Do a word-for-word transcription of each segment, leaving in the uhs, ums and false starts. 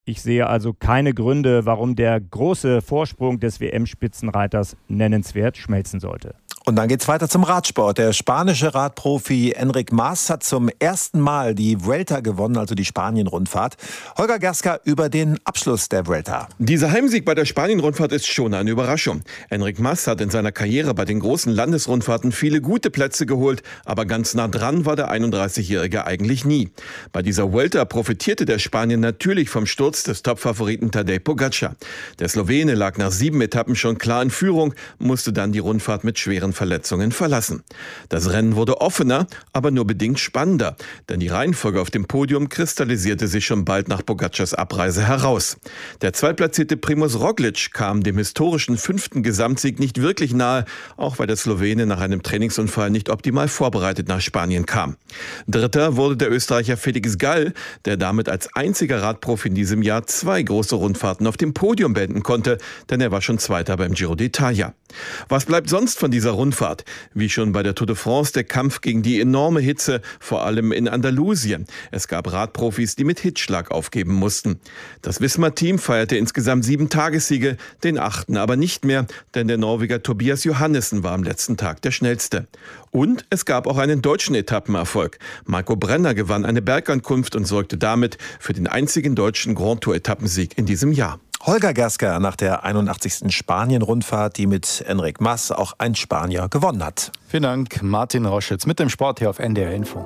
Ich sehe also keine Gründe, warum der große Vorsprung des W M-Spitzenreiters nennenswert schmelzen sollte. Und dann geht's weiter zum Radsport. Der spanische Radprofi Enric Mas hat zum ersten Mal die Vuelta gewonnen, also die Spanien-Rundfahrt. Holger Gerska über den Abschluss der Vuelta. Dieser Heimsieg bei der Spanien-Rundfahrt ist schon eine Überraschung. Enric Mas hat in seiner Karriere bei den großen Landesrundfahrten viele gute Plätze geholt, aber ganz nah dran war der einunddreißigjährige eigentlich nie. Bei dieser Vuelta profitierte der Spanier natürlich vom Sturz des Topfavoriten Tadej Pogačar. Der Slowene lag nach sieben Etappen schon klar in Führung, musste dann die Rundfahrt mit schweren Verletzungen verlassen. Das Rennen wurde offener, aber nur bedingt spannender, denn die Reihenfolge auf dem Podium kristallisierte sich schon bald nach Pogačars Abreise heraus. Der zweitplatzierte Primož Roglič kam dem historischen fünften Gesamtsieg nicht wirklich nahe, auch weil der Slowene nach einem Trainingsunfall nicht optimal vorbereitet nach Spanien kam. Dritter wurde der Österreicher Felix Gall, der damit als einziger Radprofi in diesem Jahr zwei große Rundfahrten auf dem Podium beenden konnte, denn er war schon Zweiter beim Giro d'Italia. Was bleibt sonst von dieser Rundfahrt? Wie schon bei der Tour de France der Kampf gegen die enorme Hitze, vor allem in Andalusien. Es gab Radprofis, die mit Hitzschlag aufgeben mussten. Das Visma-Team feierte insgesamt sieben Tagessiege, den achten aber nicht mehr, denn der Norweger Tobias Johannessen war am letzten Tag der schnellste. Und es gab auch einen deutschen Etappenerfolg. Marco Brenner gewann eine Bergankunft und sorgte damit für den einzigen deutschen Grand Tour-Etappensieg in diesem Jahr. Holger Gerska nach der einundachtzigsten Spanien-Rundfahrt, die mit Enric Mas auch ein Spanier gewonnen hat. Vielen Dank, Martin Roschitz mit dem Sport hier auf N D R Info.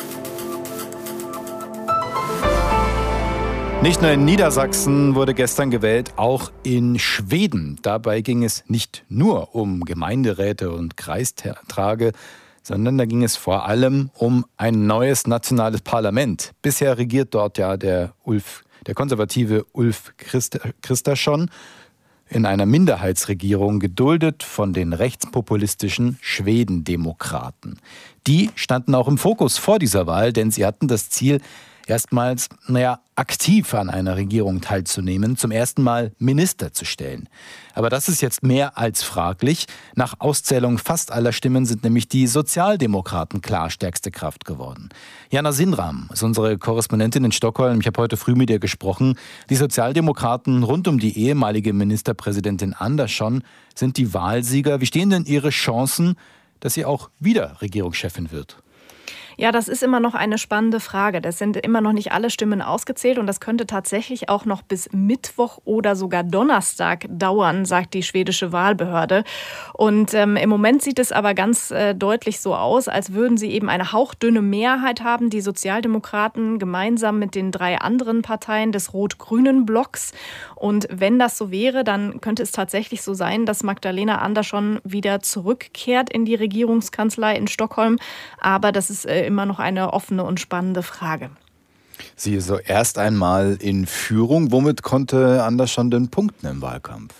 Nicht nur in Niedersachsen wurde gestern gewählt, auch in Schweden. Dabei ging es nicht nur um Gemeinderäte und Kreistage, sondern da ging es vor allem um ein neues nationales Parlament. Bisher regiert dort ja der Ulf Der konservative Ulf Kristersson in einer Minderheitsregierung, geduldet von den rechtspopulistischen Schwedendemokraten. Die standen auch im Fokus vor dieser Wahl, denn sie hatten das Ziel, erstmals, naja, aktiv an einer Regierung teilzunehmen, zum ersten Mal Minister zu stellen. Aber das ist jetzt mehr als fraglich. Nach Auszählung fast aller Stimmen sind nämlich die Sozialdemokraten klar stärkste Kraft geworden. Jana Sinram ist unsere Korrespondentin in Stockholm. Ich habe heute früh mit ihr gesprochen. Die Sozialdemokraten rund um die ehemalige Ministerpräsidentin Andersson sind die Wahlsieger. Wie stehen denn ihre Chancen, dass sie auch wieder Regierungschefin wird? Ja, das ist immer noch eine spannende Frage. Das sind immer noch nicht alle Stimmen ausgezählt und das könnte tatsächlich auch noch bis Mittwoch oder sogar Donnerstag dauern, sagt die schwedische Wahlbehörde. Und ähm, im Moment sieht es aber ganz äh, deutlich so aus, als würden sie eben eine hauchdünne Mehrheit haben, die Sozialdemokraten gemeinsam mit den drei anderen Parteien des rot-grünen Blocks. Und wenn das so wäre, dann könnte es tatsächlich so sein, dass Magdalena Andersson wieder zurückkehrt in die Regierungskanzlei in Stockholm. Aber das ist äh, immer noch eine offene und spannende Frage. Sie ist so erst einmal in Führung. Womit konnte Andersson denn punkten im Wahlkampf?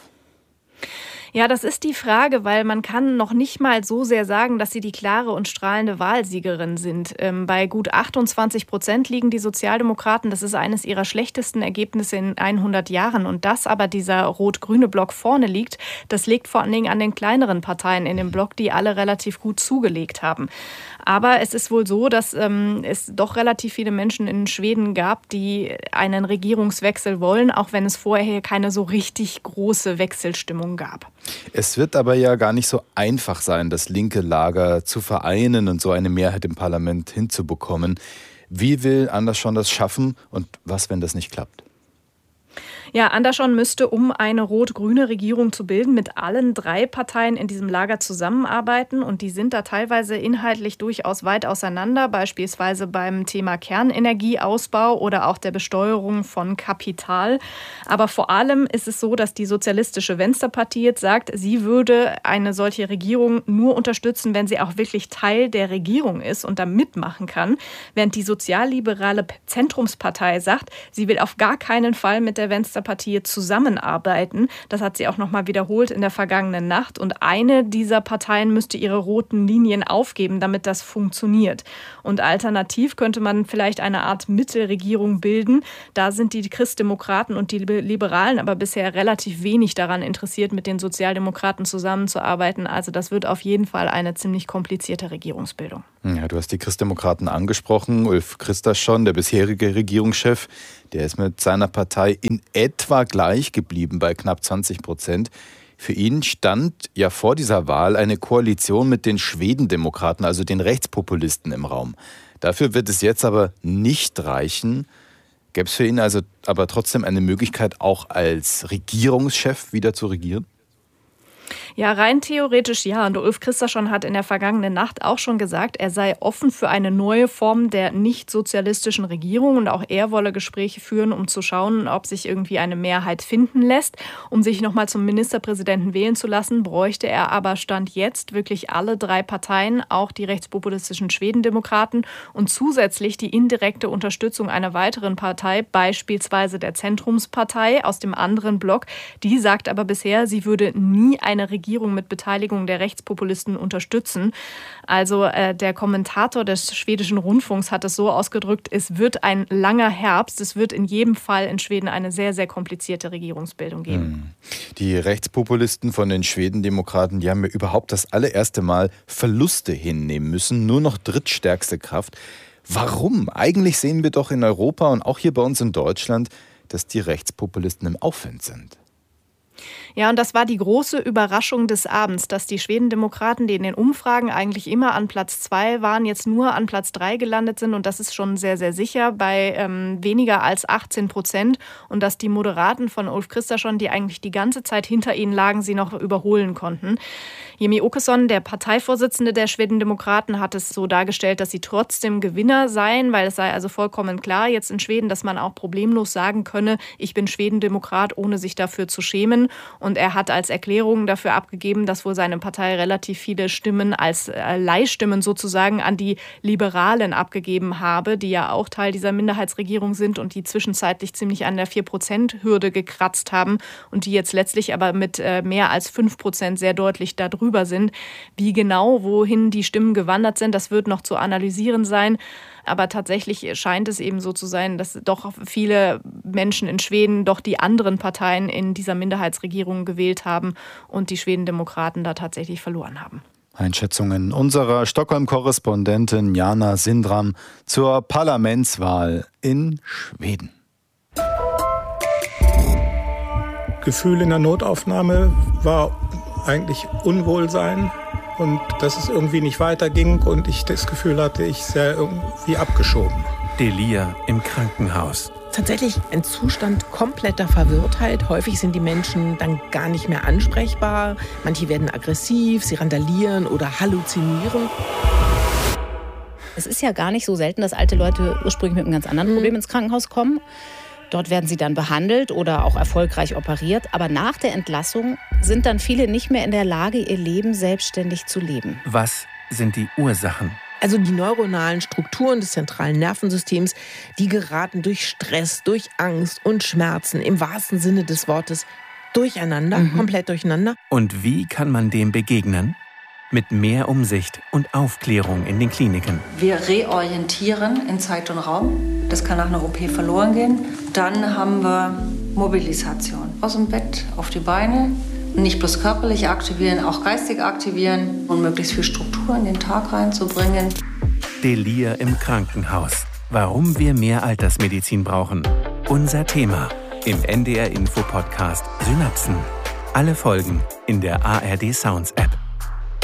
Ja, das ist die Frage, weil man kann noch nicht mal so sehr sagen, dass sie die klare und strahlende Wahlsiegerin sind. Ähm, bei gut achtundzwanzig Prozent liegen die Sozialdemokraten. Das ist eines ihrer schlechtesten Ergebnisse in hundert Jahren. Und dass aber dieser rot-grüne Block vorne liegt, das liegt vor allen Dingen an den kleineren Parteien in dem Block, die alle relativ gut zugelegt haben. Aber es ist wohl so, dass ähm, es doch relativ viele Menschen in Schweden gab, die einen Regierungswechsel wollen, auch wenn es vorher keine so richtig große Wechselstimmung gab. Es wird aber ja gar nicht so einfach sein, das linke Lager zu vereinen und so eine Mehrheit im Parlament hinzubekommen. Wie will Andersson das schaffen und was, wenn das nicht klappt? Ja, Andersson müsste, um eine rot-grüne Regierung zu bilden, mit allen drei Parteien in diesem Lager zusammenarbeiten. Und die sind da teilweise inhaltlich durchaus weit auseinander, beispielsweise beim Thema Kernenergieausbau oder auch der Besteuerung von Kapital. Aber vor allem ist es so, dass die Sozialistische Venstrepartie jetzt sagt, sie würde eine solche Regierung nur unterstützen, wenn sie auch wirklich Teil der Regierung ist und da mitmachen kann. Während die sozialliberale Zentrumspartei sagt, sie will auf gar keinen Fall mit der Venstrepartie zusammenarbeiten. Das hat sie auch noch mal wiederholt in der vergangenen Nacht. Und eine dieser Parteien müsste ihre roten Linien aufgeben, damit das funktioniert. Und alternativ könnte man vielleicht eine Art Mittelregierung bilden. Da sind die Christdemokraten und die Liberalen aber bisher relativ wenig daran interessiert, mit den Sozialdemokraten zusammenzuarbeiten. Also das wird auf jeden Fall eine ziemlich komplizierte Regierungsbildung. Ja, du hast die Christdemokraten angesprochen. Ulf Kristersson, der bisherige Regierungschef, der ist mit seiner Partei in etwa gleich geblieben bei knapp zwanzig Prozent. Für ihn stand ja vor dieser Wahl eine Koalition mit den Schwedendemokraten, also den Rechtspopulisten, im Raum. Dafür wird es jetzt aber nicht reichen. Gäbe es für ihn also aber trotzdem eine Möglichkeit, auch als Regierungschef wieder zu regieren? Ja, rein theoretisch ja. Und Ulf Kristersson hat in der vergangenen Nacht auch schon gesagt, er sei offen für eine neue Form der nicht-sozialistischen Regierung. Und auch er wolle Gespräche führen, um zu schauen, ob sich irgendwie eine Mehrheit finden lässt. Um sich nochmal zum Ministerpräsidenten wählen zu lassen, bräuchte er aber Stand jetzt wirklich alle drei Parteien, auch die rechtspopulistischen Schwedendemokraten und zusätzlich die indirekte Unterstützung einer weiteren Partei, beispielsweise der Zentrumspartei aus dem anderen Block. Die sagt aber bisher, sie würde nie eine Regierung mit Beteiligung der Rechtspopulisten unterstützen. Also äh, der Kommentator des schwedischen Rundfunks hat es so ausgedrückt, es wird ein langer Herbst. Es wird in jedem Fall in Schweden eine sehr, sehr komplizierte Regierungsbildung geben. Die Rechtspopulisten von den Schwedendemokraten, die haben ja überhaupt das allererste Mal Verluste hinnehmen müssen. Nur noch drittstärkste Kraft. Warum? Eigentlich sehen wir doch in Europa und auch hier bei uns in Deutschland, dass die Rechtspopulisten im Aufwind sind. Ja, und das war die große Überraschung des Abends, dass die Schwedendemokraten, die in den Umfragen eigentlich immer an Platz zwei waren, jetzt nur an Platz drei gelandet sind. Und das ist schon sehr, sehr sicher bei ähm, weniger als achtzehn Prozent. Und dass die Moderaten von Ulf Kristersson, die eigentlich die ganze Zeit hinter ihnen lagen, sie noch überholen konnten. Jimmie Åkesson, der Parteivorsitzende der Schwedendemokraten, hat es so dargestellt, dass sie trotzdem Gewinner seien, weil es sei also vollkommen klar jetzt in Schweden, dass man auch problemlos sagen könne, ich bin Schwedendemokrat, ohne sich dafür zu schämen. Und er hat als Erklärung dafür abgegeben, dass wohl seine Partei relativ viele Stimmen als äh, Leihstimmen sozusagen an die Liberalen abgegeben habe, die ja auch Teil dieser Minderheitsregierung sind und die zwischenzeitlich ziemlich an der vier Prozent Hürde gekratzt haben und die jetzt letztlich aber mit äh, mehr als fünf Prozent sehr deutlich darüber sind. Wie genau, wohin die Stimmen gewandert sind, das wird noch zu analysieren sein. Aber tatsächlich scheint es eben so zu sein, dass doch viele Menschen in Schweden doch die anderen Parteien in dieser Minderheitsregierung gewählt haben und die Schwedendemokraten da tatsächlich verloren haben. Einschätzungen unserer Stockholm-Korrespondentin Jana Sindram zur Parlamentswahl in Schweden. Gefühl in der Notaufnahme war eigentlich Unwohlsein. Und dass es irgendwie nicht weiterging und ich das Gefühl hatte, ich sei irgendwie abgeschoben. Delir im Krankenhaus. Tatsächlich ein Zustand kompletter Verwirrtheit. Häufig sind die Menschen dann gar nicht mehr ansprechbar. Manche werden aggressiv, sie randalieren oder halluzinieren. Es ist ja gar nicht so selten, dass alte Leute ursprünglich mit einem ganz anderen Problem ins Krankenhaus kommen. Dort werden sie dann behandelt oder auch erfolgreich operiert. Aber nach der Entlassung sind dann viele nicht mehr in der Lage, ihr Leben selbstständig zu leben. Was sind die Ursachen? Also die neuronalen Strukturen des zentralen Nervensystems, die geraten durch Stress, durch Angst und Schmerzen im wahrsten Sinne des Wortes durcheinander, mhm. komplett durcheinander. Und wie kann man dem begegnen? Mit mehr Umsicht und Aufklärung in den Kliniken. Wir reorientieren in Zeit und Raum. Das kann nach einer O P verloren gehen. Dann haben wir Mobilisation. Aus dem Bett auf die Beine. Nicht bloß körperlich aktivieren, auch geistig aktivieren und möglichst viel Struktur in den Tag reinzubringen. Delir im Krankenhaus. Warum wir mehr Altersmedizin brauchen. Unser Thema im N D R Info Podcast Synapsen. Alle Folgen in der A R D Sounds App.